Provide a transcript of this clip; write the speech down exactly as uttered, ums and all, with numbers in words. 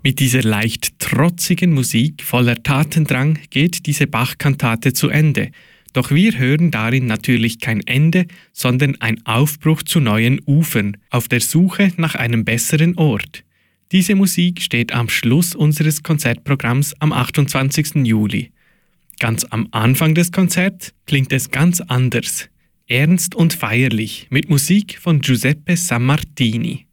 Mit dieser leicht trotzigen Musik voller Tatendrang geht diese Bach-Kantate zu Ende. Doch wir hören darin natürlich kein Ende, sondern ein Aufbruch zu neuen Ufern, auf der Suche nach einem besseren Ort. Diese Musik steht am Schluss unseres Konzertprogramms am achtundzwanzigsten Juli. Ganz am Anfang des Konzerts klingt es ganz anders, ernst und feierlich, mit Musik von Giuseppe Sammartini.